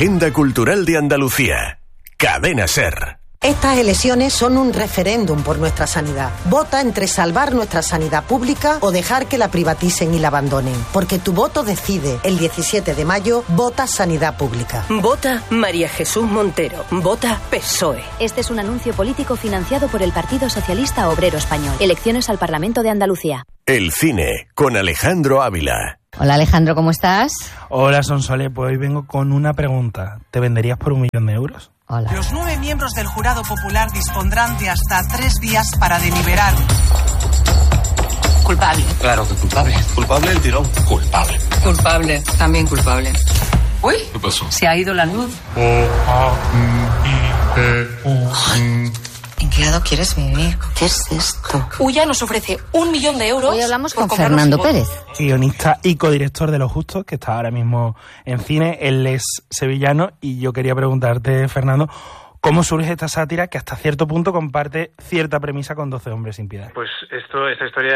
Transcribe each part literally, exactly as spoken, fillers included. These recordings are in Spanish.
Agenda Cultural de Andalucía. Cadena SER. Estas elecciones son un referéndum por nuestra sanidad. Vota entre salvar nuestra sanidad pública o dejar que la privaticen y la abandonen. Porque tu voto decide. El diecisiete de mayo, vota Sanidad Pública. Vota María Jesús Montero. Vota P S O E. Este es un anuncio político financiado por el Partido Socialista Obrero Español. Elecciones al Parlamento de Andalucía. El cine, con Alejandro Ávila. Hola Alejandro, ¿cómo estás? Hola Sonsole, pues hoy vengo con una pregunta. ¿Te venderías por un millón de euros? Hola. Los nueve miembros del jurado popular dispondrán de hasta tres días para deliberar. Culpable. Claro que culpable. Culpable el tirón. Culpable. Culpable. También culpable. Uy. ¿Qué pasó? Se ha ido la luz. ¿En qué lado quieres vivir? ¿Qué es esto? Uya nos ofrece un millón de euros. Hoy hablamos con Fernando Pérez, guionista y codirector de Los Justos, que está ahora mismo en cine. Él es sevillano y yo quería preguntarte, Fernando, ¿cómo surge esta sátira que hasta cierto punto comparte cierta premisa con doce hombres sin piedad? Pues esto, esta historia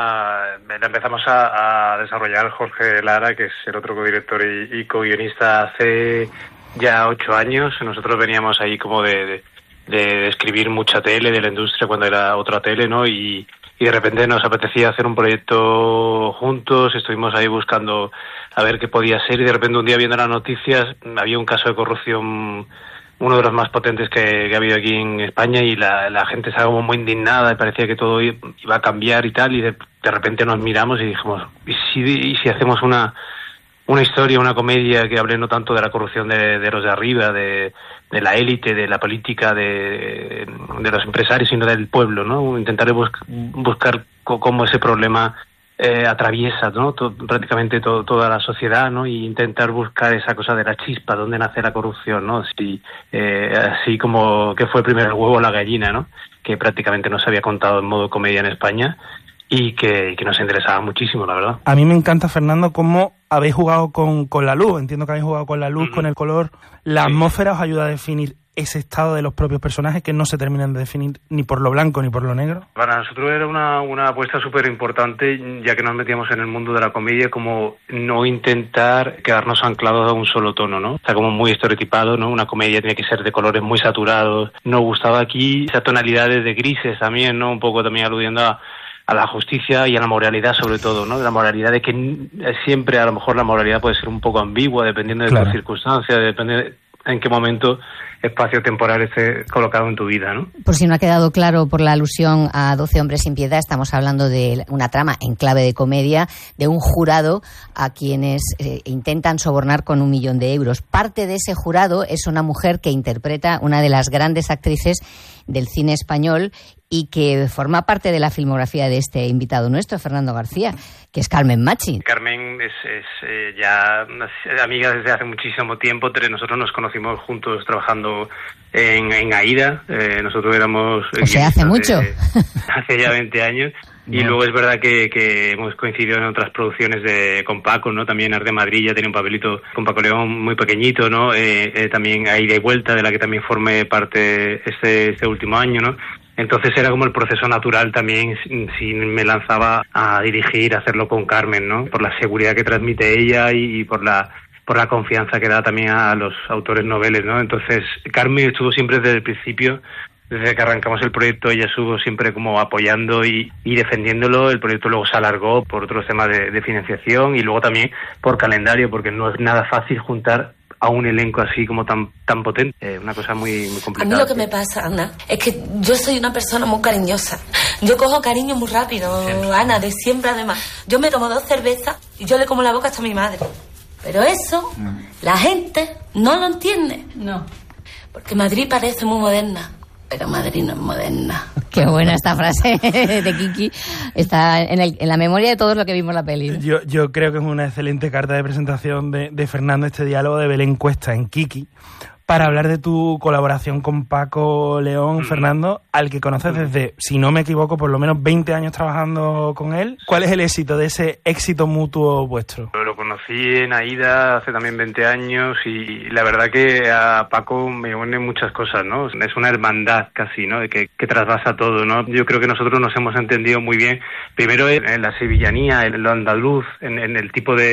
la empezamos a, a desarrollar Jorge Lara, que es el otro codirector y, y co-guionista, hace ya ocho años. Nosotros veníamos ahí como de... de de escribir mucha tele de la industria cuando era otra tele, ¿no? Y, y de repente nos apetecía hacer un proyecto juntos, estuvimos ahí buscando a ver qué podía ser y de repente un día viendo las noticias había un caso de corrupción, uno de los más potentes que, que ha habido aquí en España, y la, la gente estaba como muy indignada y parecía que todo iba a cambiar y tal, y de, de repente nos miramos y dijimos, ¿y si, y si hacemos una una historia, una comedia que hable no tanto de la corrupción de, de los de arriba, de de la élite, de la política, de, de los empresarios, sino del pueblo, ¿no? Intentaré bus- buscar co- cómo ese problema eh, atraviesa, ¿no? Todo, prácticamente todo, toda la sociedad, ¿no? Y intentar buscar esa cosa de la chispa, dónde nace la corrupción, ¿no? Si, eh, así como que fue primero el huevo o la gallina, ¿no? Que prácticamente no se había contado en modo comedia en España y que, que nos interesaba muchísimo, la verdad. A mí me encanta, Fernando, cómo habéis jugado con, con la luz. Entiendo que habéis jugado con la luz, mm-hmm. con el color. La sí. atmósfera os ayuda a definir ese estado de los propios personajes que no se terminan de definir ni por lo blanco ni por lo negro. Para nosotros era una, una apuesta súper importante, ya que nos metíamos en el mundo de la comedia, como no intentar quedarnos anclados a un solo tono, ¿no? Está como muy estereotipado, ¿no? Una comedia tiene que ser de colores muy saturados. Nos gustaba aquí esas tonalidades de grises también, ¿no? Un poco también aludiendo a a la justicia y a la moralidad, sobre todo, ¿no? La moralidad de que siempre, a lo mejor, la moralidad puede ser un poco ambigua, dependiendo de claro. tus circunstancias, depende de en qué momento espacio temporal esté colocado en tu vida, ¿no? Por si no ha quedado claro por la alusión a doce hombres sin piedad, estamos hablando de una trama en clave de comedia de un jurado a quienes eh, intentan sobornar con un millón de euros. Parte de ese jurado es una mujer que interpreta una de las grandes actrices del cine español y que forma parte de la filmografía de este invitado nuestro, Fernando García, que es Carmen Machi. Carmen es, es eh, ya amiga desde hace muchísimo tiempo. Nosotros nos conocimos juntos trabajando en, en AIDA. Eh, nosotros éramos... O sea, hace mucho. De, hace ya veinte años. Y no. luego es verdad que, que hemos coincidido en otras producciones de con Paco, ¿no? También Arte de Madrid ya tenía un papelito con Paco León muy pequeñito, ¿no? Eh, eh, también Ida y Vuelta, de la que también formé parte este, este último año, ¿no? Entonces era como el proceso natural también si me lanzaba a dirigir, a hacerlo con Carmen, ¿no? Por la seguridad que transmite ella y, y por la por la confianza que da también a los autores noveles, ¿no? Entonces Carmen estuvo siempre desde el principio, desde que arrancamos el proyecto, ella estuvo siempre como apoyando y, y defendiéndolo. El proyecto luego se alargó por otros temas de, de financiación y luego también por calendario, porque no es nada fácil juntar a un elenco así como tan tan potente, eh, una cosa muy, muy complicada. A mí lo que me pasa, Ana, es que yo soy una persona muy cariñosa. Yo cojo cariño muy rápido, sí. Ana, de siempre además. Yo me tomo dos cervezas y yo le como la boca hasta a mi madre. Pero eso, mm. la gente no lo entiende. No. Porque Madrid parece muy moderna, pero Madrid no es moderna. Qué buena esta frase de Kiki. Está en, el, en la memoria de todos los que vimos la peli. Yo, yo creo que es una excelente carta de presentación de, de Fernando, este diálogo de Belén Cuesta en Kiki, para hablar de tu colaboración con Paco León, mm. Fernando, al que conoces desde, si no me equivoco, por lo menos veinte años trabajando con él. ¿Cuál es el éxito de ese éxito mutuo vuestro? Lo conocí en AIDA hace también veinte años y la verdad que a Paco me une muchas cosas, ¿no? Es una hermandad casi, ¿no? Que, que trasvasa todo, ¿no? Yo creo que nosotros nos hemos entendido muy bien, primero en la sevillanía, en lo andaluz, en, en el tipo de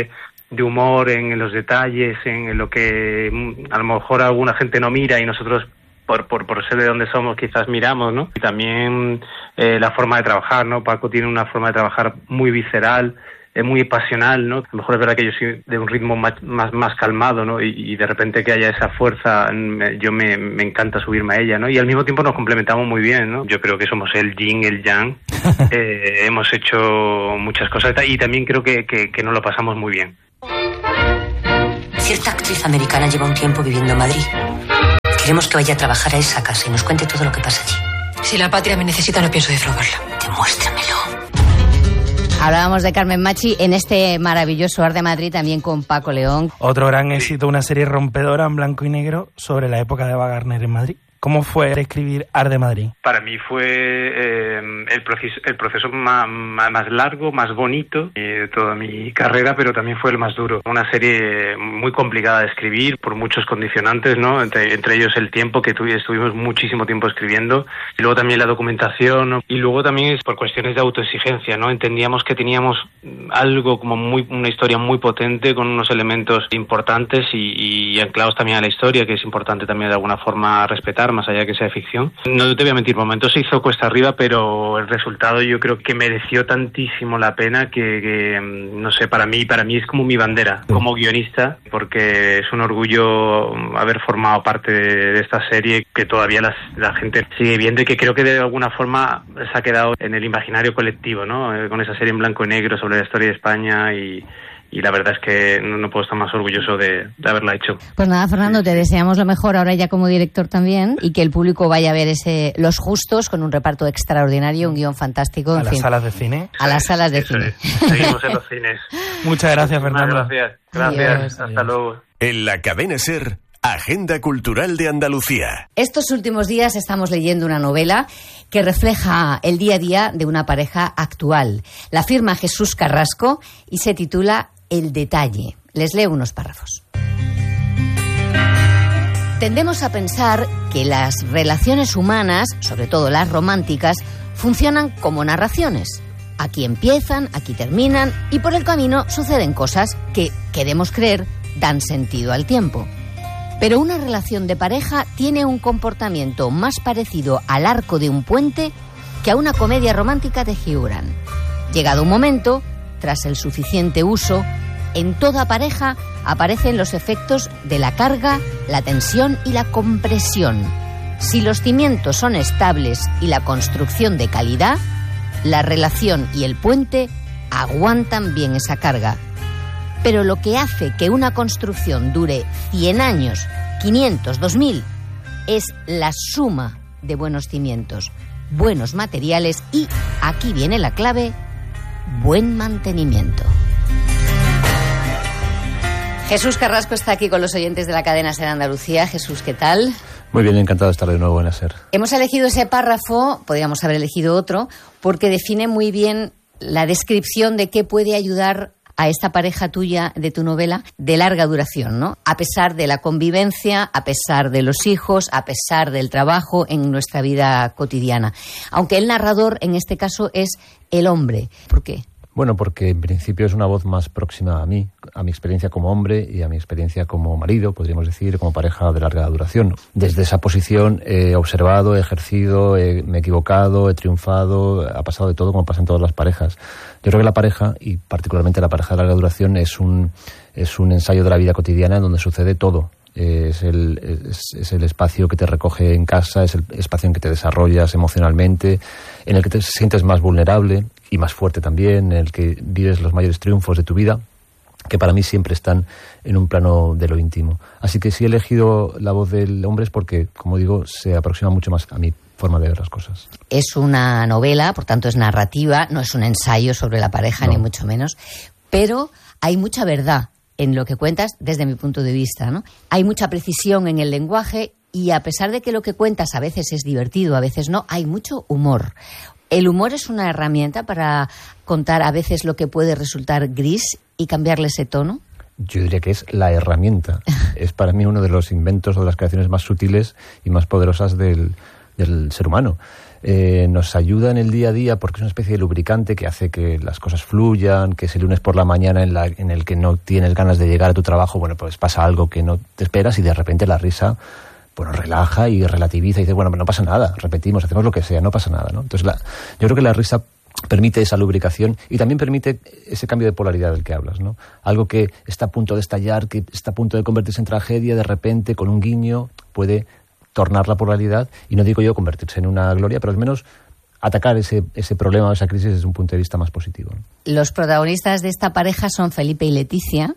de humor en, en los detalles, en, en lo que mm, a lo mejor alguna gente no mira y nosotros por por por ser de donde somos quizás miramos, ¿no? Y también eh, la forma de trabajar, ¿no? Paco tiene una forma de trabajar muy visceral, es muy pasional, ¿no? A lo mejor es verdad que yo soy de un ritmo más más, más calmado, ¿no? Y, y de repente que haya esa fuerza, me, yo me, me encanta subirme a ella, ¿no? Y al mismo tiempo nos complementamos muy bien, ¿no? Yo creo que somos el yin, el yang. eh, hemos hecho muchas cosas y también creo que, que, que nos lo pasamos muy bien. Cierta actriz americana lleva un tiempo viviendo en Madrid. Queremos que vaya a trabajar a esa casa y nos cuente todo lo que pasa allí. Si la patria me necesita, no pienso defraudarla. Demuéstramelo. Hablábamos de Carmen Machi en este maravilloso Ar de Madrid, también con Paco León. Otro gran éxito, una serie rompedora en blanco y negro sobre la época de Eva Gardner en Madrid. ¿Cómo fue escribir Ar de Madrid? Para mí fue eh, el proceso, el proceso más, más largo, más bonito de toda mi carrera, pero también fue el más duro. Una serie muy complicada de escribir por muchos condicionantes, ¿no? Entre, entre ellos el tiempo, que tuvi, estuvimos muchísimo tiempo escribiendo, y luego también la documentación, ¿no? Y luego también por cuestiones de autoexigencia, ¿no? Entendíamos que teníamos algo como muy, una historia muy potente con unos elementos importantes y, y anclados también a la historia, que es importante también de alguna forma respetar, más allá que sea ficción. No te voy a mentir, momentos se hizo cuesta arriba, pero el resultado yo creo que mereció tantísimo la pena que, que no sé, para mí para mí es como mi bandera, como guionista, porque es un orgullo haber formado parte de, de esta serie que todavía la, la gente sigue viendo y que creo que de alguna forma se ha quedado en el imaginario colectivo, ¿no? Eh, con esa serie en blanco y negro sobre la historia de España y... Y la verdad es que no, no puedo estar más orgulloso de, de haberla hecho. Pues nada, Fernando, te deseamos lo mejor ahora ya como director también y que el público vaya a ver ese Los Justos con un reparto extraordinario, un guión fantástico. ¿A en las fin, salas de cine? A las salas de Eso cine. Es. Seguimos en los cines. Muchas gracias, Fernando. Gracias. Gracias. Adiós. Hasta Adiós. luego. En la cadena SER, Agenda Cultural de Andalucía. Estos últimos días estamos leyendo una novela que refleja el día a día de una pareja actual. La firma Jesús Carrasco y se titula El detalle. Les leo unos párrafos. Tendemos a pensar que las relaciones humanas, sobre todo las románticas, funcionan como narraciones. Aquí empiezan, aquí terminan y por el camino suceden cosas que, queremos creer, dan sentido al tiempo. Pero una relación de pareja tiene un comportamiento más parecido al arco de un puente que a una comedia romántica de Hugh Grant. Llegado un momento, tras el suficiente uso, en toda pareja aparecen los efectos de la carga, la tensión y la compresión. Si los cimientos son estables y la construcción de calidad, la relación y el puente aguantan bien esa carga. Pero lo que hace que una construcción dure cien años, quinientos, dos mil, es la suma de buenos cimientos, buenos materiales y, aquí viene la clave, buen mantenimiento. Jesús Carrasco está aquí con los oyentes de la cadena SER Andalucía. Jesús, ¿qué tal? Muy bien, encantado de estar de nuevo en la SER. Hemos elegido ese párrafo, podríamos haber elegido otro, porque define muy bien la descripción de qué puede ayudar a esta pareja tuya de tu novela de larga duración, ¿no? A pesar de la convivencia, a pesar de los hijos, a pesar del trabajo en nuestra vida cotidiana. Aunque el narrador en este caso es el hombre. ¿Por qué? Bueno, porque en principio es una voz más próxima a mí, a mi experiencia como hombre y a mi experiencia como marido, podríamos decir, como pareja de larga duración. Desde esa posición he observado, he ejercido, he, me he equivocado, he triunfado, ha pasado de todo como pasa en todas las parejas. Yo creo que la pareja, y particularmente la pareja de larga duración, es un, es un ensayo de la vida cotidiana en donde sucede todo. Es el, es, es el espacio que te recoge en casa, es el espacio en que te desarrollas emocionalmente, en el que te sientes más vulnerable y más fuerte también, en el que vives los mayores triunfos de tu vida, que para mí siempre están en un plano de lo íntimo. Así que si he elegido la voz del hombre es porque, como digo, se aproxima mucho más a mi forma de ver las cosas. Es una novela, por tanto es narrativa, no es un ensayo sobre la pareja, no. Ni mucho menos, pero hay mucha verdad en lo que cuentas desde mi punto de vista, ¿no? Hay mucha precisión en el lenguaje y a pesar de que lo que cuentas a veces es divertido, a veces no, hay mucho humor. ¿El humor es una herramienta para contar a veces lo que puede resultar gris y cambiarle ese tono? Yo diría que es la herramienta. Es para mí uno de los inventos o de las creaciones más sutiles y más poderosas del, del ser humano. Eh, nos ayuda en el día a día porque es una especie de lubricante que hace que las cosas fluyan, que ese lunes por la mañana en, la, en el que no tienes ganas de llegar a tu trabajo, bueno, pues pasa algo que no te esperas y de repente la risa, bueno, relaja y relativiza y dice, bueno, no pasa nada, repetimos, hacemos lo que sea, no pasa nada, ¿no? Entonces, la, yo creo que la risa permite esa lubricación y también permite ese cambio de polaridad del que hablas, ¿no? Algo que está a punto de estallar, que está a punto de convertirse en tragedia, de repente, con un guiño, puede tornar la polaridad, y no digo yo convertirse en una gloria, pero al menos atacar ese, ese problema o esa crisis desde un punto de vista más positivo, ¿no? Los protagonistas de esta pareja son Felipe y Leticia.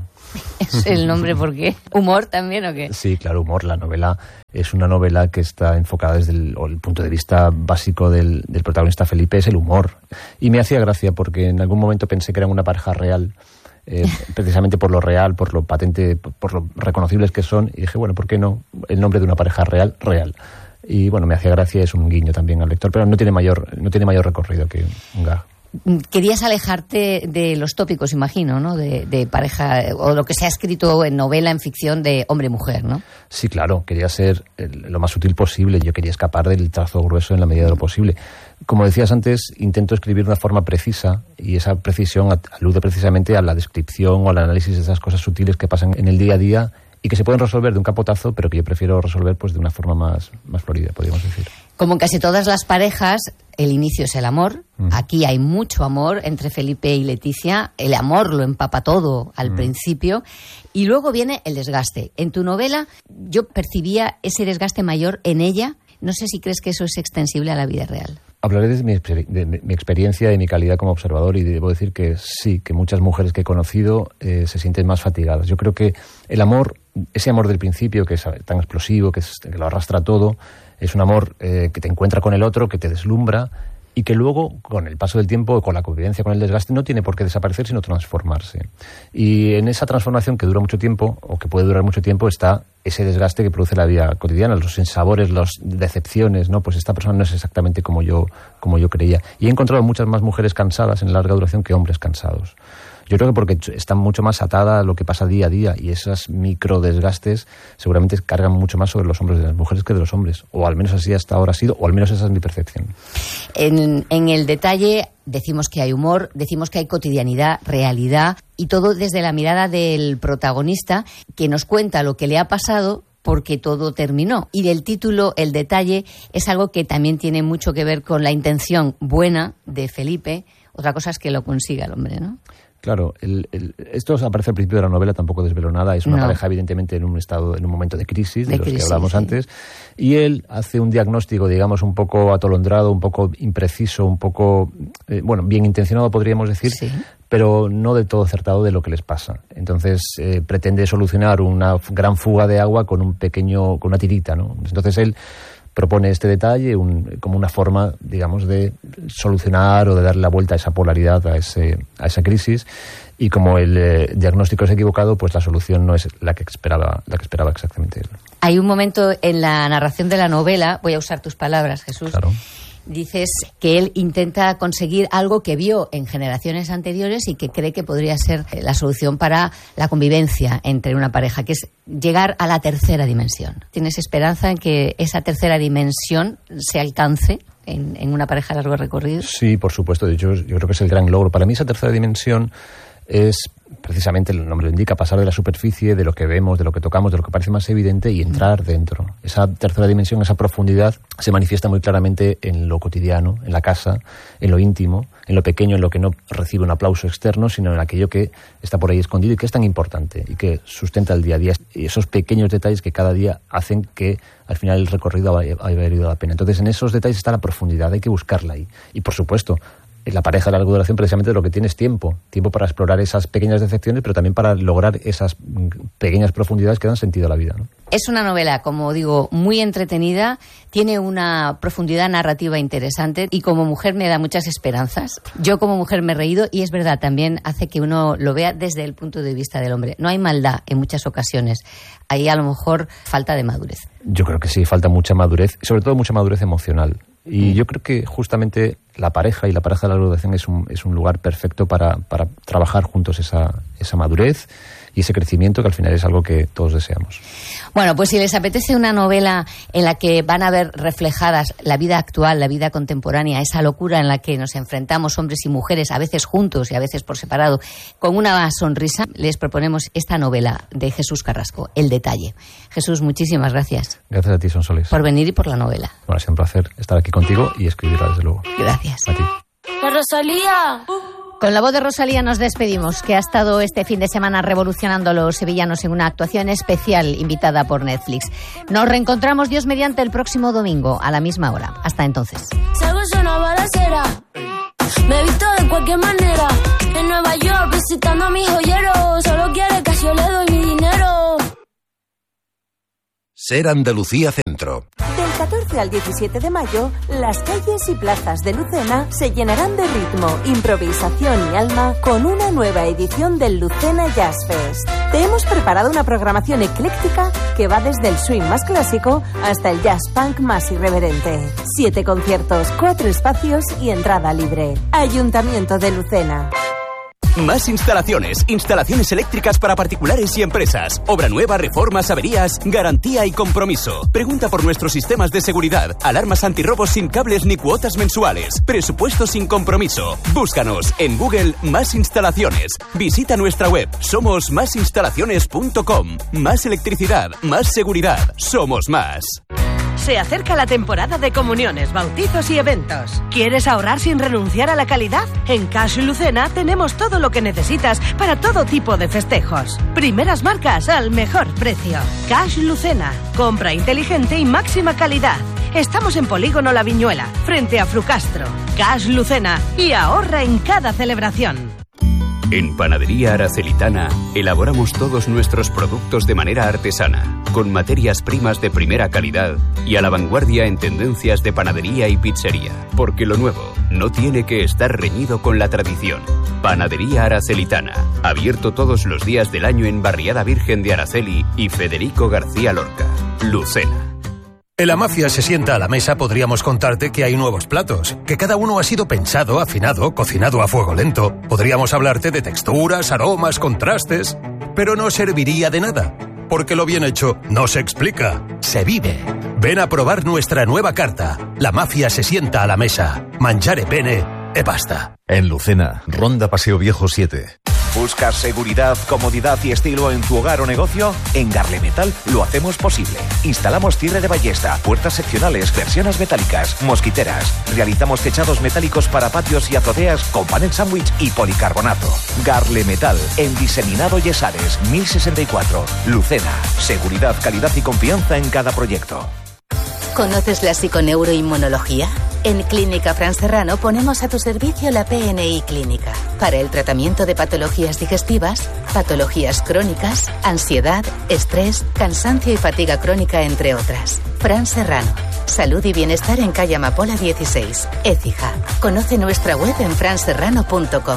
¿Es el nombre por qué? ¿Humor también o qué? Sí, claro, humor. La novela es una novela que está enfocada desde el, o el punto de vista básico del, del protagonista Felipe, es el humor. Y me hacía gracia porque en algún momento pensé que eran una pareja real, eh, precisamente por lo real, por lo patente, por lo reconocibles que son, y dije, bueno, ¿por qué no el nombre de una pareja real, real? Y bueno, me hacía gracia, es un guiño también al lector, pero no tiene mayor, no tiene mayor recorrido que un gag. Querías alejarte de los tópicos, imagino, ¿no? De, de pareja, o lo que se ha escrito en novela, en ficción, de hombre-mujer, ¿no? Sí, claro, quería ser el, lo más sutil posible. Yo quería escapar del trazo grueso en la medida de lo posible. Como decías antes, intento escribir de una forma precisa, y esa precisión alude precisamente a la descripción o al análisis de esas cosas sutiles que pasan en el día a día y que se pueden resolver de un capotazo, pero que yo prefiero resolver pues de una forma más, más florida, podríamos decir. Como en casi todas las parejas, el inicio es el amor. Mm. Aquí hay mucho amor entre Felipe y Leticia. El amor lo empapa todo al Mm. principio. Y luego viene el desgaste. En tu novela yo percibía ese desgaste mayor en ella. No sé si crees que eso es extensible a la vida real. Hablaré de mi, exper- de mi experiencia y mi calidad como observador, y debo decir que sí, que muchas mujeres que he conocido eh, se sienten más fatigadas. Yo creo que el amor, ese amor del principio, que es tan explosivo, que, es, que lo arrastra todo, es un amor eh, que te encuentra con el otro, que te deslumbra, y que luego, con el paso del tiempo, con la convivencia, con el desgaste, no tiene por qué desaparecer, sino transformarse. Y en esa transformación que dura mucho tiempo, o que puede durar mucho tiempo, está ese desgaste que produce la vida cotidiana, los sinsabores, las decepciones, ¿no? Pues esta persona no es exactamente como yo, como yo creía. Y he encontrado muchas más mujeres cansadas en larga duración que hombres cansados. Yo creo que porque están mucho más atadas a lo que pasa día a día, y esos micro desgastes seguramente cargan mucho más sobre los hombros de las mujeres que de los hombres, o al menos así hasta ahora ha sido, o al menos esa es mi percepción. En, en el detalle decimos que hay humor, decimos que hay cotidianidad, realidad, y todo desde la mirada del protagonista, que nos cuenta lo que le ha pasado porque todo terminó. Y del título, el detalle, es algo que también tiene mucho que ver con la intención buena de Felipe. Otra cosa es que lo consiga el hombre, ¿no? Claro, el, el, esto aparece al principio de la novela, tampoco desvelo nada. Es una No. pareja, evidentemente, en un estado, en un momento de crisis, de, De los crisis, que hablamos sí. antes. Y él hace un diagnóstico, digamos, un poco atolondrado, un poco impreciso, un poco, eh, bueno, bien intencionado, podríamos decir, Sí. pero no del todo acertado de lo que les pasa. Entonces, eh, pretende solucionar una gran fuga de agua con un pequeño, con una tirita, ¿no? Entonces él propone este detalle un, como una forma, digamos, de solucionar o de darle la vuelta a esa polaridad, a, ese, a esa crisis. Y como el eh, diagnóstico es equivocado, pues la solución no es la que esperaba, la que esperaba exactamente él. Hay un momento en la narración de la novela, voy a usar tus palabras, Jesús. Claro. Dices que él intenta conseguir algo que vio en generaciones anteriores y que cree que podría ser la solución para la convivencia entre una pareja, que es llegar a la tercera dimensión. ¿Tienes esperanza en que esa tercera dimensión se alcance en, en una pareja a largo recorrido? Sí, por supuesto. De hecho, yo creo que es el gran logro. Para mí esa tercera dimensión es, precisamente el nombre lo indica, pasar de la superficie, de lo que vemos, de lo que tocamos, de lo que parece más evidente, y entrar mm. dentro. Esa tercera dimensión, esa profundidad, se manifiesta muy claramente en lo cotidiano, en la casa, en lo íntimo, en lo pequeño, en lo que no recibe un aplauso externo, sino en aquello que está por ahí escondido y que es tan importante y que sustenta el día a día. Y esos pequeños detalles que cada día hacen que al final el recorrido haya valido la pena. Entonces, en esos detalles está la profundidad, hay que buscarla ahí. Y, por supuesto, en la pareja de larga duración, precisamente lo que tiene es tiempo. Tiempo para explorar esas pequeñas decepciones, pero también para lograr esas pequeñas profundidades que dan sentido a la vida, ¿no? Es una novela, como digo, muy entretenida, tiene una profundidad narrativa interesante y como mujer me da muchas esperanzas. Yo como mujer me he reído y es verdad, también hace que uno lo vea desde el punto de vista del hombre. No hay maldad en muchas ocasiones, hay a lo mejor falta de madurez. Yo creo que sí, falta mucha madurez, sobre todo mucha madurez emocional. Y yo creo que justamente la pareja y la pareja de la duración es un, es un lugar perfecto para, para trabajar juntos esa, esa madurez y ese crecimiento que al final es algo que todos deseamos. Bueno, pues si les apetece una novela en la que van a ver reflejadas la vida actual, la vida contemporánea, esa locura en la que nos enfrentamos hombres y mujeres, a veces juntos y a veces por separado, con una sonrisa, les proponemos esta novela de Jesús Carrasco, El detalle. Jesús, muchísimas gracias. Gracias a ti, Sonsoles. Por venir y por la novela. Bueno, ha sido un placer estar aquí contigo y escribirla, desde luego. Gracias. A ti. ¡La Rosalía! Con la voz de Rosalía nos despedimos, que ha estado este fin de semana revolucionando a los sevillanos en una actuación especial invitada por Netflix. Nos reencontramos, Dios mediante, el próximo domingo a la misma hora. Hasta entonces. ¿Sabes una balacera? Me he visto de cualquier manera. En Nueva York visitando a mi joyero. Solo quiere que yo le doy mi dinero. Ser Andalucía Centro. Del catorce al diecisiete de mayo, las calles y plazas de Lucena se llenarán de ritmo, improvisación y alma con una nueva edición del Lucena Jazz Fest. Te hemos preparado una programación ecléctica que va desde el swing más clásico hasta el jazz punk más irreverente. Siete conciertos, cuatro espacios y entrada libre. Ayuntamiento de Lucena. Más instalaciones, instalaciones eléctricas para particulares y empresas. Obra nueva, reformas, averías, garantía y compromiso. Pregunta por nuestros sistemas de seguridad, alarmas antirrobos sin cables ni cuotas mensuales, presupuesto sin compromiso. Búscanos en Google Más Instalaciones. Visita nuestra web, somos más instalaciones punto com. Más electricidad, más seguridad, somos más. Se acerca la temporada de comuniones, bautizos y eventos. ¿Quieres ahorrar sin renunciar a la calidad? En Cash Lucena tenemos todo lo que necesitas para todo tipo de festejos. Primeras marcas al mejor precio. Cash Lucena. Compra inteligente y máxima calidad. Estamos en Polígono La Viñuela, frente a Frucastro. Cash Lucena. Y ahorra en cada celebración. En Panadería Aracelitana elaboramos todos nuestros productos de manera artesana, con materias primas de primera calidad y a la vanguardia en tendencias de panadería y pizzería, porque lo nuevo no tiene que estar reñido con la tradición. Panadería Aracelitana, abierto todos los días del año en Barriada Virgen de Araceli y Federico García Lorca, Lucena. En La Mafia se sienta a la mesa podríamos contarte que hay nuevos platos, que cada uno ha sido pensado, afinado, cocinado a fuego lento. Podríamos hablarte de texturas, aromas, contrastes, pero no serviría de nada, porque lo bien hecho no se explica, se vive. Ven a probar nuestra nueva carta. La Mafia se sienta a la mesa. Mangiare bene e basta. En Lucena, Ronda Paseo Viejo siete. ¿Buscas seguridad, comodidad y estilo en tu hogar o negocio? En Garlemetal lo hacemos posible. Instalamos cierre de ballesta, puertas seccionales, persianas metálicas, mosquiteras. Realizamos techados metálicos para patios y azoteas con panel sándwich y policarbonato. Garlemetal, en Diseminado Yesares, mil sesenta y cuatro. Lucena, seguridad, calidad y confianza en cada proyecto. ¿Conoces la psiconeuroinmunología? En Clínica Fran Serrano ponemos a tu servicio la P N I Clínica para el tratamiento de patologías digestivas, patologías crónicas, ansiedad, estrés, cansancio y fatiga crónica, entre otras. Fran Serrano. Salud y bienestar en calle Amapola dieciséis, Écija. Conoce nuestra web en fran serrano punto com.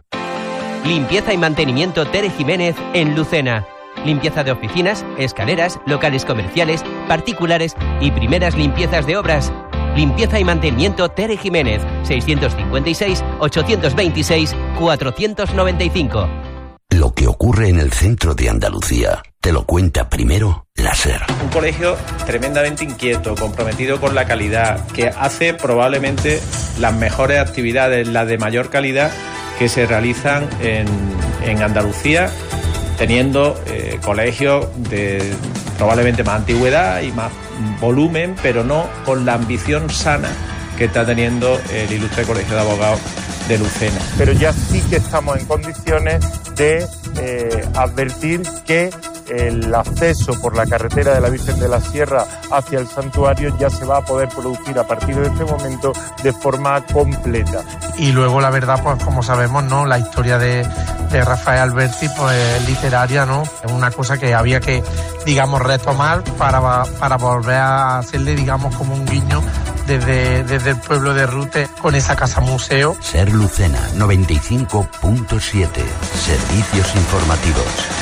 Limpieza y mantenimiento Tere Jiménez en Lucena. Limpieza de oficinas, escaleras, locales comerciales, particulares y primeras limpiezas de obras. Limpieza y mantenimiento Tere Jiménez, seiscientos cincuenta y seis, ochocientos veintiséis, cuatrocientos noventa y cinco. Lo que ocurre en el centro de Andalucía te lo cuenta primero la SER. Un colegio tremendamente inquieto, comprometido con la calidad, que hace probablemente las mejores actividades, las de mayor calidad que se realizan en, en Andalucía, teniendo eh, colegios de probablemente más antigüedad y más volumen, pero no con la ambición sana que está teniendo el ilustre Colegio de Abogados de Lucena. Pero ya sí que estamos en condiciones de eh, advertir que el acceso por la carretera de la Virgen de la Sierra hacia el santuario ya se va a poder producir a partir de este momento de forma completa. Y luego la verdad, pues como sabemos, ¿no?, la historia de, de Rafael Alberti pues es literaria, ¿no? Es una cosa que había que, digamos, retomar para, para volver a hacerle, digamos, como un guiño desde, desde el pueblo de Rute con esa casa museo. SER Lucena noventa y cinco punto siete. Servicios informativos.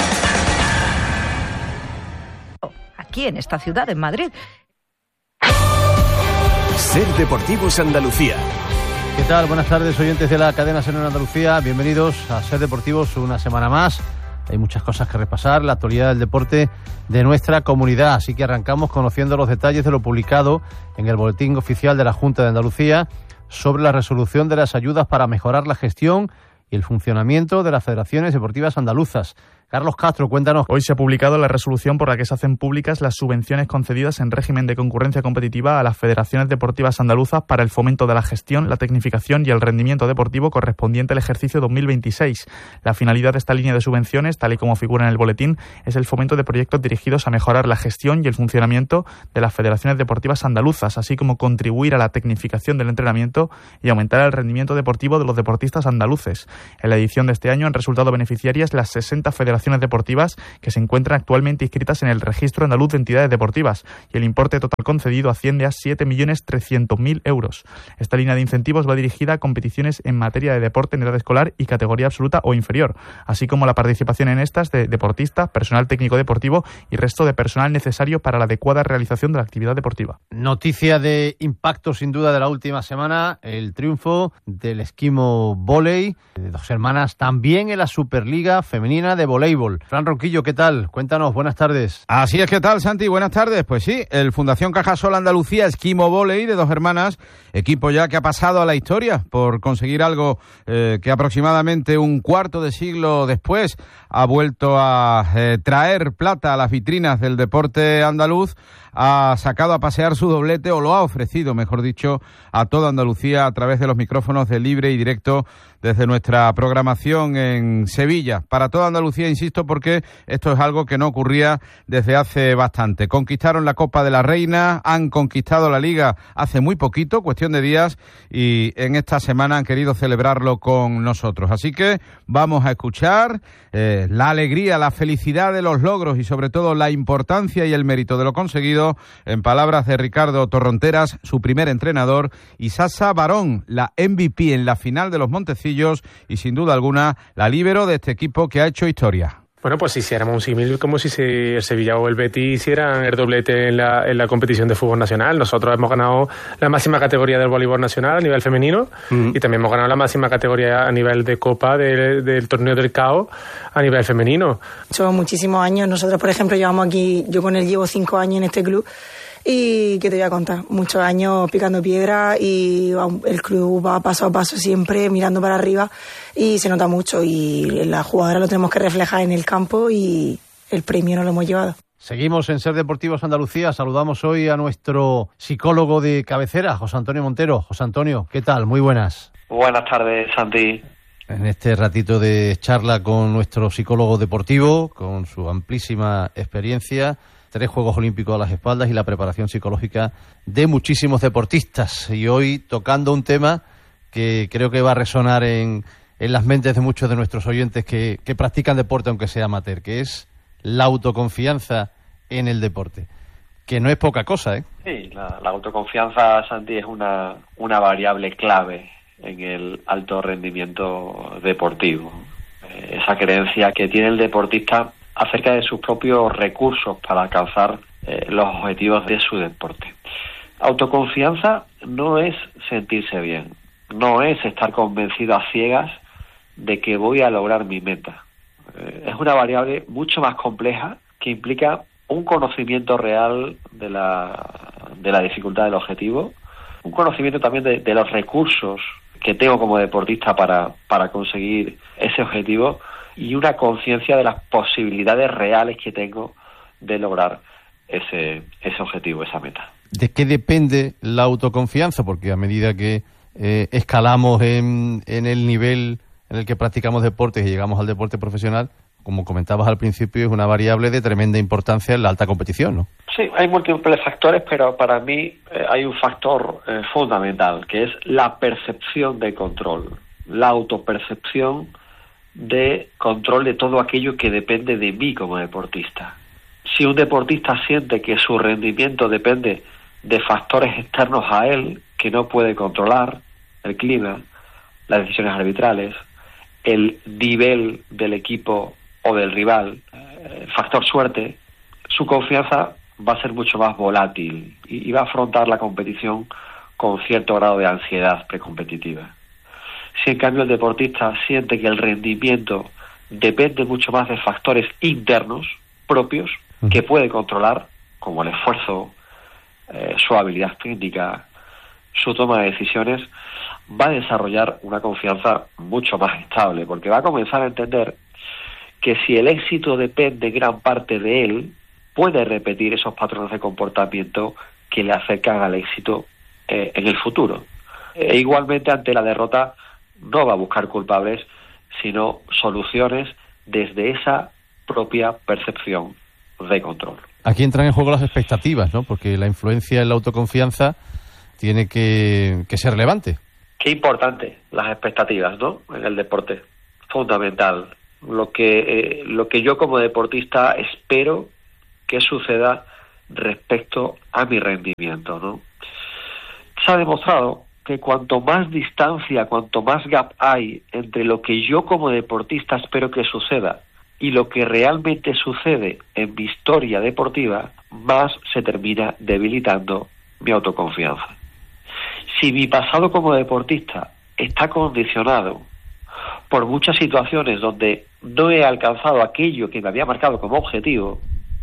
Aquí en esta ciudad, en Madrid. SER Deportivos Andalucía. ¿Qué tal? Buenas tardes, oyentes de la cadena SER en Andalucía. Bienvenidos a SER Deportivos una semana más. Hay muchas cosas que repasar, la actualidad del deporte de nuestra comunidad. Así que arrancamos conociendo los detalles de lo publicado en el Boletín Oficial de la Junta de Andalucía sobre la resolución de las ayudas para mejorar la gestión y el funcionamiento de las federaciones deportivas andaluzas. Carlos Castro, cuéntanos. Hoy se ha publicado la resolución por la que se hacen públicas las subvenciones concedidas en régimen de concurrencia competitiva a las federaciones deportivas andaluzas para el fomento de la gestión, la tecnificación y el rendimiento deportivo correspondiente al ejercicio dos mil veintiséis. La finalidad de esta línea de subvenciones, tal y como figura en el boletín, es el fomento de proyectos dirigidos a mejorar la gestión y el funcionamiento de las federaciones deportivas andaluzas, así como contribuir a la tecnificación del entrenamiento y aumentar el rendimiento deportivo de los deportistas andaluces. En la edición de este año han resultado beneficiarias las sesenta federaciones deportivas que se encuentran actualmente inscritas en el Registro Andaluz de Entidades Deportivas, y el importe total concedido asciende a siete millones trescientos mil euros. Esta línea de incentivos va dirigida a competiciones en materia de deporte en edad escolar y categoría absoluta o inferior, así como la participación en estas de deportistas, personal técnico deportivo y resto de personal necesario para la adecuada realización de la actividad deportiva. Noticia de impacto sin duda de la última semana, el triunfo del esquimo vóley de Dos Hermanas, también en la Superliga Femenina de Voleibol. Fran Ronquillo, ¿qué tal? Cuéntanos, buenas tardes. Así es, ¿qué tal, Santi? Buenas tardes. Pues sí, el Fundación Cajasol Andalucía Esquimo Vóley de Dos Hermanas, equipo ya que ha pasado a la historia por conseguir algo eh, que aproximadamente un cuarto de siglo después ha vuelto a eh, traer plata a las vitrinas del deporte andaluz, ha sacado a pasear su doblete, o lo ha ofrecido, mejor dicho, a toda Andalucía a través de los micrófonos de Libre y Directo desde nuestra programación en Sevilla. Para toda Andalucía, insisto, porque esto es algo que no ocurría desde hace bastante. Conquistaron la Copa de la Reina, han conquistado la Liga hace muy poquito, cuestión de días, y en esta semana han querido celebrarlo con nosotros. Así que vamos a escuchar eh, la alegría, la felicidad de los logros y sobre todo la importancia y el mérito de lo conseguido en palabras de Ricardo Torronteras, su primer entrenador, y Sasa Barón, la M V P en la final de los Montecillos y sin duda alguna la líbero de este equipo que ha hecho historia. Bueno, pues si hiciéramos un símil como si el Sevilla o el Betis hicieran el doblete en la, en la competición de fútbol nacional. Nosotros hemos ganado la máxima categoría del voleibol nacional a nivel femenino mm. y también hemos ganado la máxima categoría a nivel de Copa de, del torneo del C A O a nivel femenino. Son muchísimos años. Nosotros, por ejemplo, llevamos aquí, yo con él llevo cinco años en este club. Y ¿qué te voy a contar? Muchos años picando piedra y el club va paso a paso siempre mirando para arriba y se nota mucho, y la jugadora lo tenemos que reflejar en el campo y el premio no lo hemos llevado. Seguimos en Ser Deportivos Andalucía. Saludamos hoy a nuestro psicólogo de cabecera, José Antonio Montero. José Antonio, ¿qué tal? Muy buenas. Buenas tardes, Santi. En este ratito de charla con nuestro psicólogo deportivo, con su amplísima experiencia, tres Juegos Olímpicos a las espaldas y la preparación psicológica de muchísimos deportistas. Y hoy tocando un tema que creo que va a resonar en, en las mentes de muchos de nuestros oyentes que, que practican deporte, aunque sea amateur, que es la autoconfianza en el deporte. Que no es poca cosa, ¿eh? Sí, la, la autoconfianza, Santi, es una, una variable clave en el alto rendimiento deportivo. Eh, esa creencia que tiene el deportista acerca de sus propios recursos para alcanzar eh, los objetivos de su deporte. Autoconfianza no es sentirse bien, no es estar convencido a ciegas de que voy a lograr mi meta. Eh, es una variable mucho más compleja que implica un conocimiento real de la, de la dificultad del objetivo, un conocimiento también de, de los recursos que tengo como deportista para, para conseguir ese objetivo, y una conciencia de las posibilidades reales que tengo de lograr ese, ese objetivo, esa meta. ¿De qué depende la autoconfianza? Porque a medida que eh, escalamos en, en el nivel en el que practicamos deportes y llegamos al deporte profesional, como comentabas al principio, es una variable de tremenda importancia en la alta competición, ¿no? Sí, hay múltiples factores, pero para mí eh, hay un factor eh, fundamental, que es la percepción de control, la autopercepción de control de todo aquello que depende de mí como deportista. Si un deportista siente que su rendimiento depende de factores externos a él que no puede controlar, el clima, las decisiones arbitrales, el nivel del equipo o del rival, el factor suerte, su confianza va a ser mucho más volátil y va a afrontar la competición con cierto grado de ansiedad precompetitiva. Si en cambio el deportista siente que el rendimiento depende mucho más de factores internos propios que puede controlar, como el esfuerzo, eh, su habilidad técnica, su toma de decisiones, va a desarrollar una confianza mucho más estable, porque va a comenzar a entender que si el éxito depende gran parte de él, puede repetir esos patrones de comportamiento que le acercan al éxito eh, en el futuro. E igualmente, ante la derrota, no va a buscar culpables, sino soluciones desde esa propia percepción de control. Aquí entran en juego las expectativas, ¿no? Porque la influencia en la autoconfianza tiene que, que ser relevante. Qué importante las expectativas, ¿no? En el deporte, fundamental. Lo que eh, lo que yo como deportista espero que suceda respecto a mi rendimiento, ¿no? Se ha demostrado que cuanto más distancia, cuanto más gap hay entre lo que yo como deportista espero que suceda y lo que realmente sucede en mi historia deportiva, más se termina debilitando mi autoconfianza. Si mi pasado como deportista está condicionado por muchas situaciones donde no he alcanzado aquello que me había marcado como objetivo,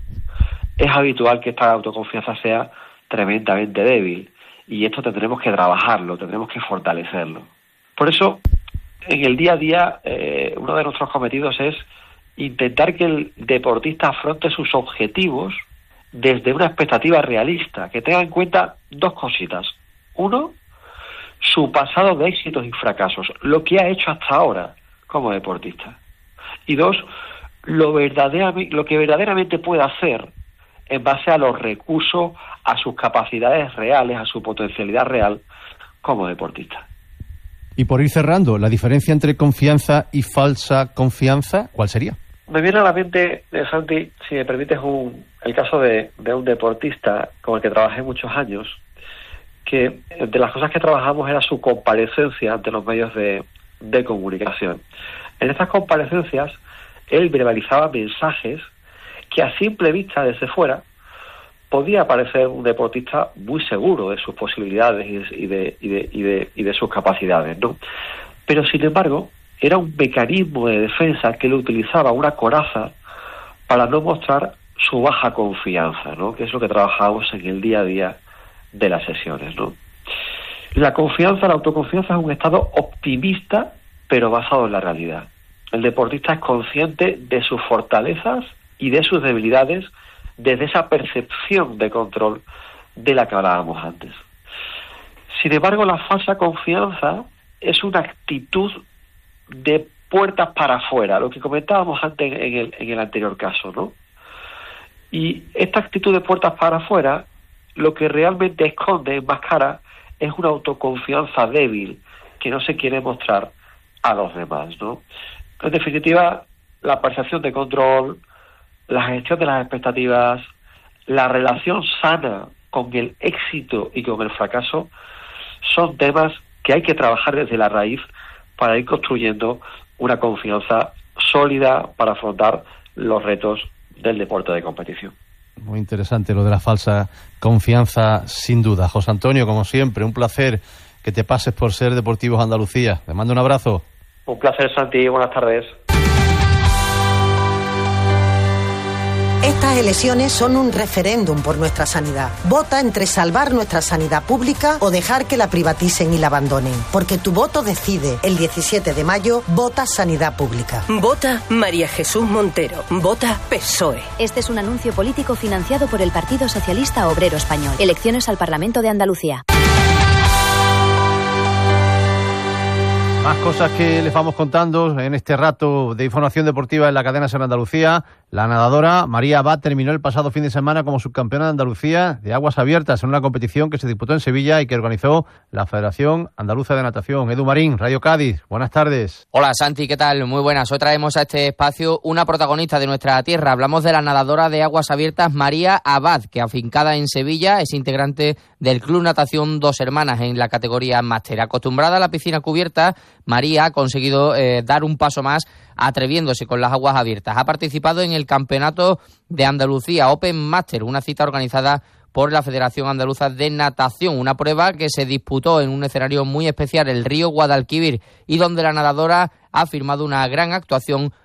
es habitual que esta autoconfianza sea tremendamente débil. Y esto tendremos que trabajarlo, tendremos que fortalecerlo. Por eso, en el día a día, eh, uno de nuestros cometidos es intentar que el deportista afronte sus objetivos desde una expectativa realista, que tenga en cuenta dos cositas. Uno, su pasado de éxitos y fracasos, lo que ha hecho hasta ahora como deportista. Y dos, lo, verdaderamente, lo que verdaderamente puede hacer en base a los recursos, a sus capacidades reales, a su potencialidad real como deportista. Y por ir cerrando, la diferencia entre confianza y falsa confianza, ¿cuál sería? Me viene a la mente, Santi, si me permites, un, el caso de, de un deportista con el que trabajé muchos años, que de las cosas que trabajamos era su comparecencia ante los medios de, de comunicación. En estas comparecencias, él verbalizaba mensajes que a simple vista desde fuera podía parecer un deportista muy seguro de sus posibilidades y de, y de, y de, y de sus capacidades, ¿no? Pero sin embargo era un mecanismo de defensa que él utilizaba, una coraza, para no mostrar su baja confianza, ¿no? Que es lo que trabajamos en el día a día de las sesiones, ¿no? La confianza, la autoconfianza es un estado optimista pero basado en la realidad. El deportista es consciente de sus fortalezas y de sus debilidades desde esa percepción de control de la que hablábamos antes. Sin embargo, la falsa confianza es una actitud de puertas para afuera, lo que comentábamos antes en el, en el anterior caso, ¿no? Y esta actitud de puertas para afuera, lo que realmente esconde, enmascara, es una autoconfianza débil que no se quiere mostrar a los demás, ¿no? En definitiva, la percepción de control, la gestión de las expectativas, la relación sana con el éxito y con el fracaso son temas que hay que trabajar desde la raíz para ir construyendo una confianza sólida para afrontar los retos del deporte de competición. Muy interesante lo de la falsa confianza, sin duda. José Antonio, como siempre, un placer que te pases por Ser Deportivos Andalucía. Te mando un abrazo. Un placer, Santi. Buenas tardes. Estas elecciones son un referéndum por nuestra sanidad. Vota entre salvar nuestra sanidad pública o dejar que la privaticen y la abandonen. Porque tu voto decide. El diecisiete de mayo, vota Sanidad Pública. Vota María Jesús Montero. Vota P S O E. Este es un anuncio político financiado por el Partido Socialista Obrero Español. Elecciones al Parlamento de Andalucía. Más cosas que les vamos contando en este rato de información deportiva en la cadena Ser Andalucía. La nadadora María Abad terminó el pasado fin de semana como subcampeona de Andalucía de aguas abiertas en una competición que se disputó en Sevilla y que organizó la Federación Andaluza de Natación. Edu Marín, Radio Cádiz, buenas tardes. Hola Santi, ¿qué tal? Muy buenas. Hoy traemos a este espacio una protagonista de nuestra tierra. Hablamos de la nadadora de aguas abiertas María Abad, que afincada en Sevilla es integrante del Club Natación Dos Hermanas en la categoría máster. Acostumbrada a la piscina cubierta, María ha conseguido eh, dar un paso más atreviéndose con las aguas abiertas. Ha participado en el Campeonato de Andalucía Open Master, una cita organizada por la Federación Andaluza de Natación, una prueba que se disputó en un escenario muy especial, el río Guadalquivir, y donde la nadadora ha firmado una gran actuación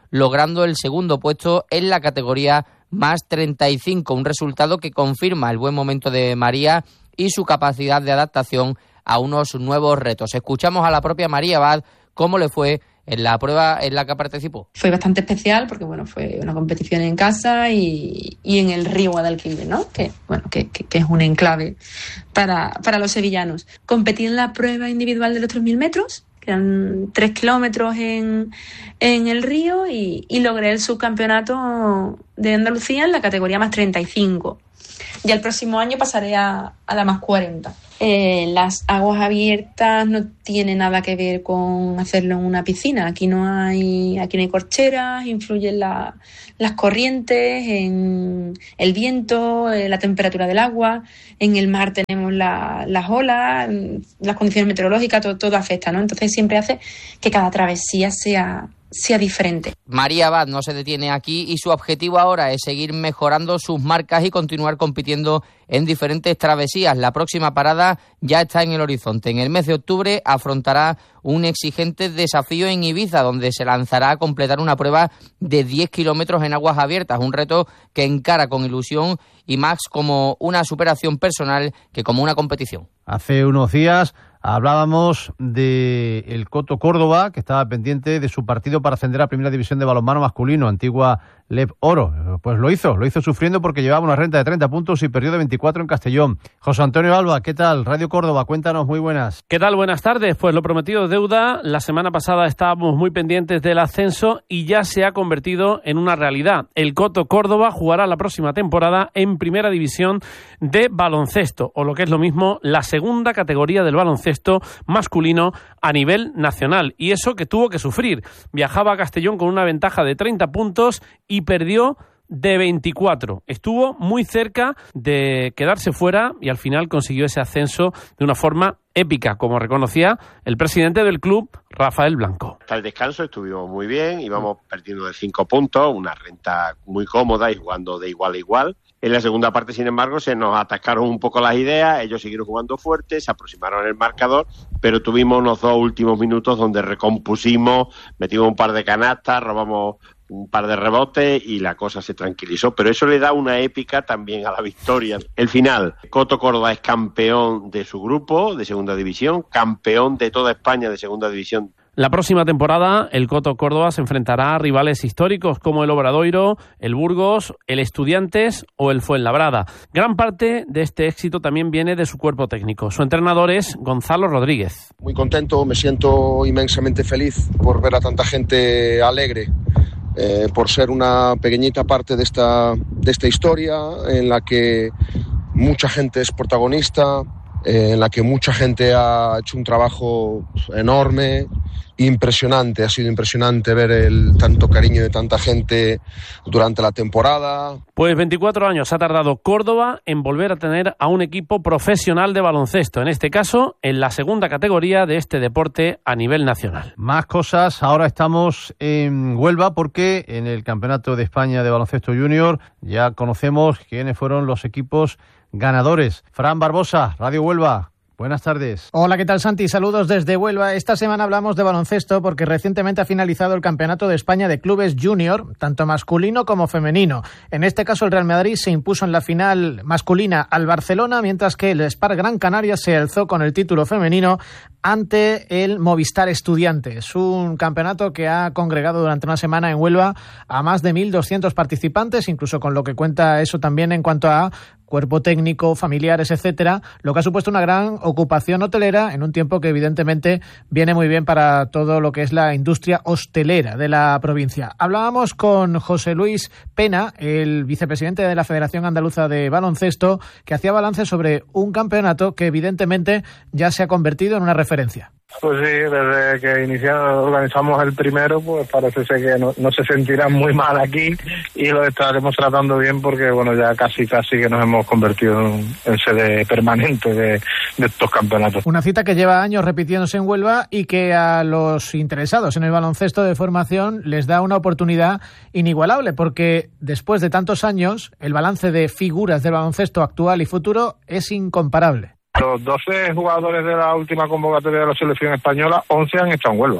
logrando el segundo puesto en la categoría más treinta y cinco, un resultado que confirma el buen momento de María y su capacidad de adaptación a unos nuevos retos. Escuchamos a la propia María Abad cómo le fue en la prueba en la que participó. Fue bastante especial porque bueno, fue una competición en casa y, y en el río Guadalquivir, ¿no? Que bueno, que, que, que es un enclave para, para los sevillanos. Competí en la prueba individual de los tres mil metros, que eran tres kilómetros en, en el río, y, y logré el subcampeonato de Andalucía en la categoría más treinta y cinco. Ya el próximo año pasaré a, a la más cuarenta. Eh, las aguas abiertas no tiene nada que ver con hacerlo en una piscina. Aquí no hay, aquí no hay corcheras, influyen la, las corrientes, en el viento, en la temperatura del agua. En el mar tenemos la, las olas, las condiciones meteorológicas, todo, todo afecta, ¿no? Entonces siempre hace que cada travesía sea sea diferente. María Abad no se detiene aquí y su objetivo ahora es seguir mejorando sus marcas y continuar compitiendo en diferentes travesías. La próxima parada ya está en el horizonte. En el mes de octubre afrontará un exigente desafío en Ibiza, donde se lanzará a completar una prueba de diez kilómetros en aguas abiertas, un reto que encara con ilusión y más como una superación personal que como una competición. Hace unos días hablábamos de el Coto Córdoba, que estaba pendiente de su partido para ascender a Primera División de balonmano masculino, antigua Leb Oro. Pues lo hizo, lo hizo sufriendo porque llevaba una renta de treinta puntos y perdió de veinticuatro en Castellón. José Antonio Alba, ¿qué tal? Radio Córdoba, cuéntanos, muy buenas. ¿Qué tal? Buenas tardes. Pues lo prometido es deuda. La semana pasada estábamos muy pendientes del ascenso y ya se ha convertido en una realidad. El Coto Córdoba jugará la próxima temporada en Primera División de baloncesto, o lo que es lo mismo, la segunda categoría del baloncesto masculino a nivel nacional. Y eso que tuvo que sufrir. Viajaba a Castellón con una ventaja de treinta puntos y perdió de veinticuatro. Estuvo muy cerca de quedarse fuera y al final consiguió ese ascenso de una forma épica, como reconocía el presidente del club, Rafael Blanco. Hasta el descanso estuvimos muy bien, íbamos perdiendo de cinco puntos, una renta muy cómoda y jugando de igual a igual. En la segunda parte, sin embargo, se nos atacaron un poco las ideas, ellos siguieron jugando fuerte, se aproximaron el marcador, pero tuvimos unos dos últimos minutos donde recompusimos, metimos un par de canastas, robamos un par de rebotes y la cosa se tranquilizó, pero eso le da una épica también a la victoria. El final, Coto Córdoba es campeón de su grupo de segunda división, campeón de toda España de segunda división. La próxima temporada, el Coto Córdoba se enfrentará a rivales históricos como el Obradoiro, el Burgos, el Estudiantes o el Fuenlabrada. Gran parte de este éxito también viene de su cuerpo técnico. Su entrenador es Gonzalo Rodríguez. Muy contento, me siento inmensamente feliz por ver a tanta gente alegre. Eh, por ser una pequeñita parte de esta, de esta historia en la que mucha gente es protagonista, eh, en la que mucha gente ha hecho un trabajo enorme, impresionante. Ha sido impresionante ver el tanto cariño de tanta gente durante la temporada. Pues veinticuatro años ha tardado Córdoba en volver a tener a un equipo profesional de baloncesto, en este caso en la segunda categoría de este deporte a nivel nacional. Más cosas, ahora estamos en Huelva porque en el Campeonato de España de Baloncesto Junior ya conocemos quiénes fueron los equipos ganadores. Fran Barbosa, Radio Huelva. Buenas tardes. Hola, ¿qué tal, Santi? Saludos desde Huelva. Esta semana hablamos de baloncesto porque recientemente ha finalizado el Campeonato de España de Clubes Junior, tanto masculino como femenino. En este caso, el Real Madrid se impuso en la final masculina al Barcelona, mientras que el Spar Gran Canaria se alzó con el título femenino ante el Movistar Estudiantes. Un campeonato que ha congregado durante una semana en Huelva a más de mil doscientos participantes, incluso con lo que cuenta eso también en cuanto a cuerpo técnico, familiares, etcétera, lo que ha supuesto una gran ocupación hotelera en un tiempo que evidentemente viene muy bien para todo lo que es la industria hostelera de la provincia. Hablábamos con José Luis Pena, el vicepresidente de la Federación Andaluza de Baloncesto, que hacía balance sobre un campeonato que evidentemente ya se ha convertido en una referencia. Pues sí, desde que iniciamos, organizamos el primero, pues parece ser que no, no se sentirán muy mal aquí y lo estaremos tratando bien porque, bueno, ya casi casi que nos hemos convertido en, en sede permanente de, de estos campeonatos. Una cita que lleva años repitiéndose en Huelva y que a los interesados en el baloncesto de formación les da una oportunidad inigualable porque después de tantos años el balance de figuras del baloncesto actual y futuro es incomparable. Los doce jugadores de la última convocatoria de la selección española, once han estado en Huelva. O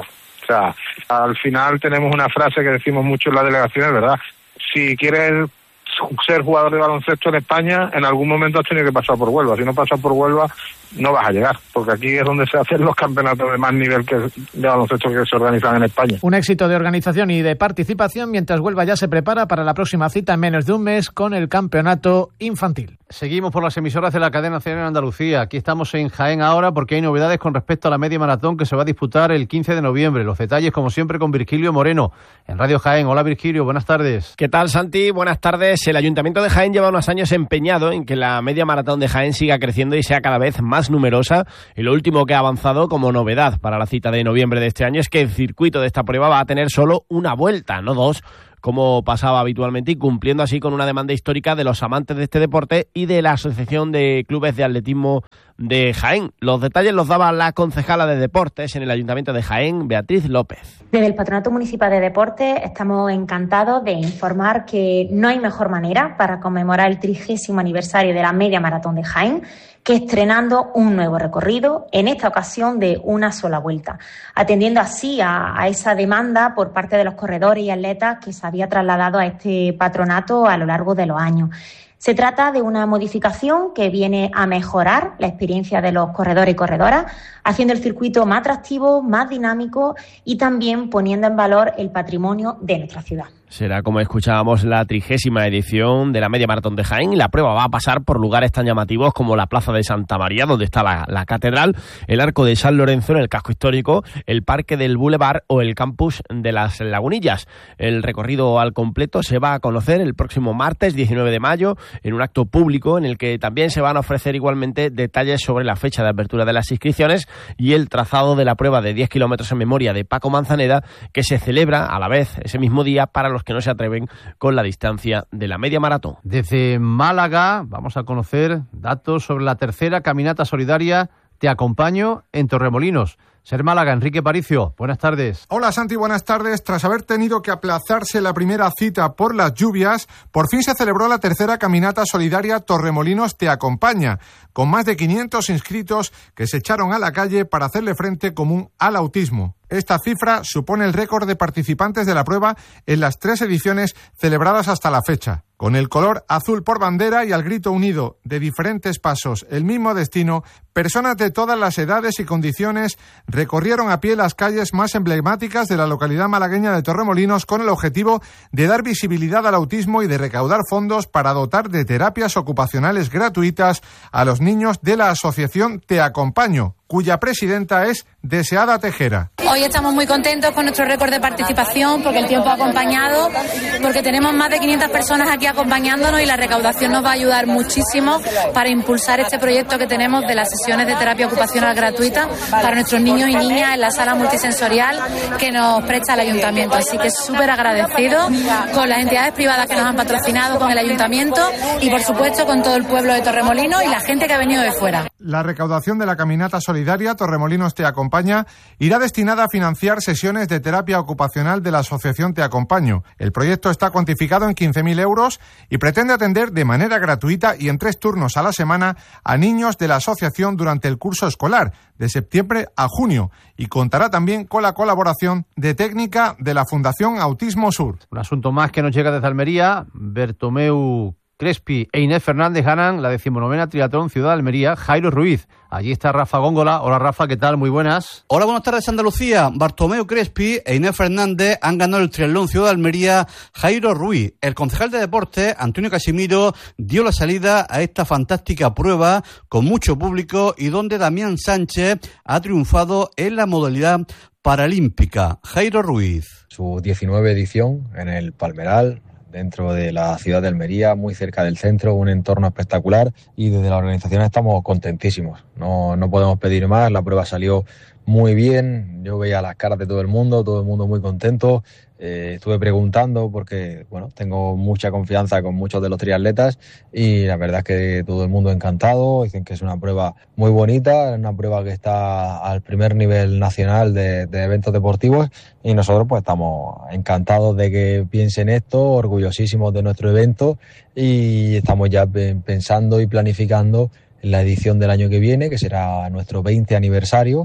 sea, al final tenemos una frase que decimos mucho en la delegación, es verdad. Si quieres ser jugador de baloncesto en España, en algún momento has tenido que pasar por Huelva. Si no pasas por Huelva, no vas a llegar, porque aquí es donde se hacen los campeonatos de más nivel que de baloncesto que se organizan en España. Un éxito de organización y de participación, mientras Huelva ya se prepara para la próxima cita en menos de un mes con el campeonato infantil. Seguimos por las emisoras de la cadena nacional en Andalucía. Aquí estamos en Jaén ahora porque hay novedades con respecto a la media maratón que se va a disputar el quince de noviembre. Los detalles, como siempre, con Virgilio Moreno en Radio Jaén. Hola, Virgilio, buenas tardes. ¿Qué tal, Santi? Buenas tardes. El Ayuntamiento de Jaén lleva unos años empeñado en que la media maratón de Jaén siga creciendo y sea cada vez más numerosa. Y lo último que ha avanzado como novedad para la cita de noviembre de este año es que el circuito de esta prueba va a tener solo una vuelta, no dos, como pasaba habitualmente, y cumpliendo así con una demanda histórica de los amantes de este deporte y de la Asociación de Clubes de Atletismo de Jaén. Los detalles los daba la concejala de Deportes en el Ayuntamiento de Jaén, Beatriz López. Desde el Patronato Municipal de Deportes estamos encantados de informar que no hay mejor manera para conmemorar el trigésimo aniversario de la Media Maratón de Jaén que estrenando un nuevo recorrido, en esta ocasión de una sola vuelta, atendiendo así a, a esa demanda por parte de los corredores y atletas que se había trasladado a este patronato a lo largo de los años. Se trata de una modificación que viene a mejorar la experiencia de los corredores y corredoras, haciendo el circuito más atractivo, más dinámico y también poniendo en valor el patrimonio de nuestra ciudad. Será, como escuchábamos, la trigésima edición de la Media Maratón de Jaén y la prueba va a pasar por lugares tan llamativos como la Plaza de Santa María, donde está la, la Catedral, el Arco de San Lorenzo en el casco histórico, el Parque del Boulevard o el Campus de las Lagunillas. El recorrido al completo se va a conocer el próximo martes diecinueve de mayo en un acto público en el que también se van a ofrecer igualmente detalles sobre la fecha de apertura de las inscripciones y el trazado de la prueba de diez kilómetros en memoria de Paco Manzaneda, que se celebra a la vez ese mismo día para los que no se atreven con la distancia de la media maratón. Desde Málaga vamos a conocer datos sobre la tercera caminata solidaria Te Acompaño en Torremolinos. Ser Málaga, Enrique Paricio, buenas tardes. Hola Santi, buenas tardes. Tras haber tenido que aplazarse la primera cita por las lluvias, por fin se celebró la tercera caminata solidaria Torremolinos Te Acompaña, con más de quinientos inscritos que se echaron a la calle para hacerle frente común al autismo. Esta cifra supone el récord de participantes de la prueba en las tres ediciones celebradas hasta la fecha. Con el color azul por bandera y al grito unido de diferentes pasos, el mismo destino, personas de todas las edades y condiciones recorrieron a pie las calles más emblemáticas de la localidad malagueña de Torremolinos con el objetivo de dar visibilidad al autismo y de recaudar fondos para dotar de terapias ocupacionales gratuitas a los niños de la asociación Te Acompaño, cuya presidenta es Deseada Tejera. Hoy estamos muy contentos con nuestro récord de participación porque el tiempo ha acompañado, porque tenemos más de quinientas personas aquí acompañándonos y la recaudación nos va a ayudar muchísimo para impulsar este proyecto que tenemos de las sesiones de terapia ocupacional gratuita para nuestros niños y niñas en la sala multisensorial que nos presta el ayuntamiento. Así que súper agradecido con las entidades privadas que nos han patrocinado, con el ayuntamiento y por supuesto con todo el pueblo de Torremolinos y la gente que ha venido de fuera. La recaudación de la caminata solidaria Torremolinos Te Acompaña irá destinada a financiar sesiones de terapia ocupacional de la asociación Te Acompaño. El proyecto está cuantificado en quince mil euros y pretende atender de manera gratuita y en tres turnos a la semana a niños de la asociación durante el curso escolar, de septiembre a junio, y contará también con la colaboración de técnica de la Fundación Autismo Sur. Un asunto más que nos llega desde Almería. Bertomeu Crespi e Inés Fernández ganan la decimonovena Triatlón Ciudad de Almería Jairo Ruiz. Allí está Rafa Góngola. Hola Rafa, ¿qué tal? Muy buenas. Hola, buenas tardes Andalucía. Bartomeu Crespi e Inés Fernández han ganado el Triatlón Ciudad de Almería Jairo Ruiz. El concejal de Deportes, Antonio Casimiro, dio la salida a esta fantástica prueba con mucho público y donde Damián Sánchez ha triunfado en la modalidad paralímpica. Jairo Ruiz. Su diecinueve edición en el Palmeral, dentro de la ciudad de Almería, muy cerca del centro, un entorno espectacular y desde la organización estamos contentísimos. No, no podemos pedir más, la prueba salió muy bien, yo veía las caras de todo el mundo, todo el mundo muy contento. Eh, estuve preguntando porque bueno, tengo mucha confianza con muchos de los triatletas y la verdad es que todo el mundo encantado, dicen que es una prueba muy bonita, es una prueba que está al primer nivel nacional de, de eventos deportivos y nosotros pues estamos encantados de que piensen esto, orgullosísimos de nuestro evento y estamos ya pensando y planificando la edición del año que viene, que será nuestro veinte aniversario.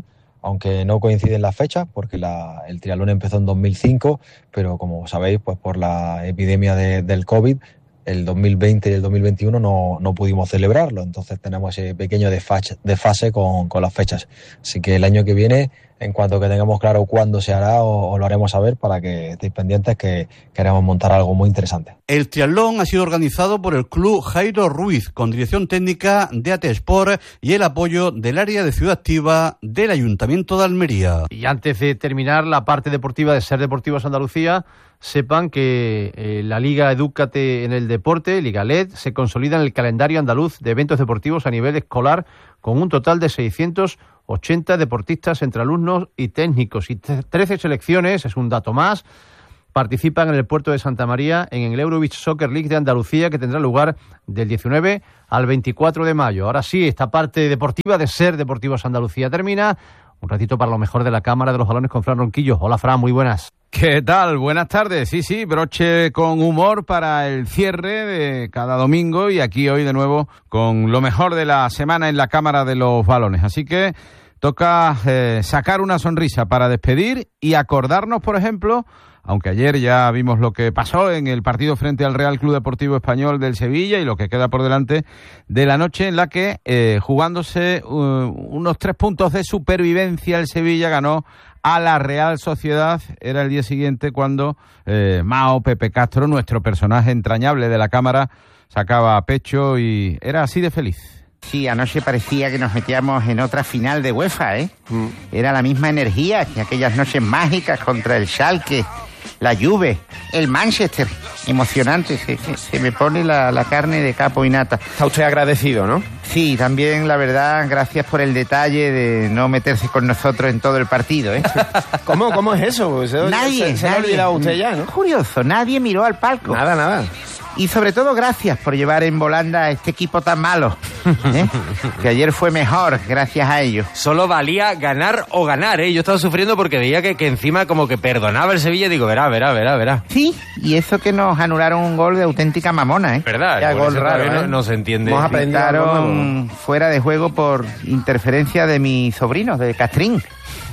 aunque no coinciden las fechas, porque la, el triatlón empezó en dos mil cinco, pero como sabéis, pues por la epidemia de, del COVID, el dos mil veinte y el dos mil veintiuno no, no pudimos celebrarlo, entonces tenemos ese pequeño desfase, desfase con, con las fechas. Así que el año que viene, en cuanto que tengamos claro cuándo se hará, os lo haremos saber para que estéis pendientes, que queremos montar algo muy interesante. El triatlón ha sido organizado por el Club Jairo Ruiz, con dirección técnica de A T Sport y el apoyo del área de Ciudad Activa del Ayuntamiento de Almería. Y antes de terminar la parte deportiva de Ser Deportivos Andalucía, sepan que eh, la Liga Edúcate en el Deporte, Liga L E D, se consolida en el calendario andaluz de eventos deportivos a nivel escolar, con un total de seiscientos ochenta deportistas entre alumnos y técnicos, y trece selecciones, es un dato más, participan en el puerto de Santa María en el Eurobeach Soccer League de Andalucía, que tendrá lugar del diecinueve al veinticuatro de mayo. Ahora sí, esta parte deportiva de Ser Deportivos Andalucía termina. Un ratito para lo mejor de la Cámara de los Balones con Fran Ronquillo. Hola, Fran, muy buenas. ¿Qué tal? Buenas tardes. Sí, sí, broche con humor para el cierre de cada domingo, y aquí hoy de nuevo con lo mejor de la semana en la Cámara de los Balones. Así que toca eh, sacar una sonrisa para despedir y acordarnos, por ejemplo, aunque ayer ya vimos lo que pasó en el partido frente al Real Club Deportivo Español del Sevilla y lo que queda por delante de la noche, en la que eh, jugándose uh, unos tres puntos de supervivencia, el Sevilla ganó a la Real Sociedad. Era el día siguiente cuando eh, Mao Pepe Castro, nuestro personaje entrañable de la Cámara, sacaba pecho y era así de feliz. Sí, anoche parecía que nos metíamos en otra final de UEFA, ¿eh? Mm. Era la misma energía que aquellas noches mágicas contra el Schalke, la Juve, el Manchester. Emocionante, se, se, se me pone la, la carne de capo y nata. Está usted agradecido, ¿no? Sí, también, la verdad, gracias por el detalle de no meterse con nosotros en todo el partido, ¿eh? ¿Cómo, cómo es eso? Se, nadie, se, se nadie. ha olvidado usted ya, ¿no? Curioso, nadie miró al palco. Nada, nada. Y sobre todo gracias por llevar en volanda a este equipo tan malo, ¿eh? Que ayer fue mejor gracias a ellos. Solo valía ganar o ganar, ¿eh? Yo estaba sufriendo porque veía que, que encima como que perdonaba el Sevilla y digo, verá, verá, verá, verá. Sí, y eso que nos anularon un gol de auténtica mamona, ¿eh? ¿Verdad? Ya gol raro, ¿eh? no, no se entiende. Nos apretaron fuera de juego por interferencia de mis sobrinos, de Castrín.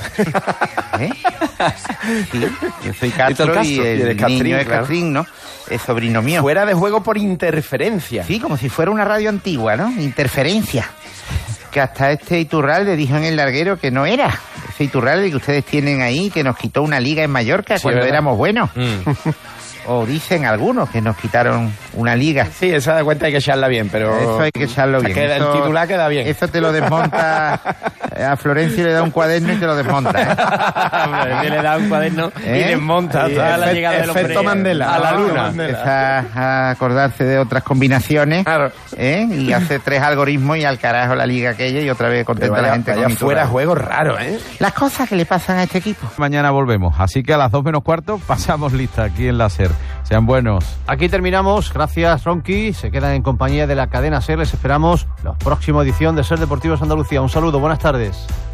¿Eh? Sí, yo soy Castro, Castro y el, y el Castrín, niño es claro. Castrín, ¿no? Es sobrino mío. Fuera de juego por interferencia. Sí, como si fuera una radio antigua, ¿no? Interferencia. Que hasta este Iturralde dijo en el larguero que no era. Ese Iturralde que ustedes tienen ahí, que nos quitó una liga en Mallorca, sí, cuando ¿verdad? Éramos buenos. Mm. O dicen algunos que nos quitaron una liga. Sí, esa de cuenta hay que echarla bien, pero... Eso hay que echarlo bien. Queda, eso, el titular queda bien. Eso te lo desmonta... A Florencio le da un cuaderno y te lo desmonta, ¿eh? Hombre, le da un cuaderno ¿Eh? y desmonta sí, toda la llegada del hombre Mandela, a la luna. Empieza a acordarse de otras combinaciones, claro. ¿eh? Y hace tres algoritmos y al carajo la liga aquella y otra vez contenta vaya, la gente. Vaya fuera juego raro, ¿eh? Las cosas que le pasan a este equipo. Mañana volvemos, así que a las dos menos cuarto pasamos lista aquí en la SER. Sean buenos. Aquí terminamos. Gracias, Ronqui. Se quedan en compañía de la cadena SER. Les esperamos la próxima edición de Ser Deportivos Andalucía. Un saludo. Buenas tardes.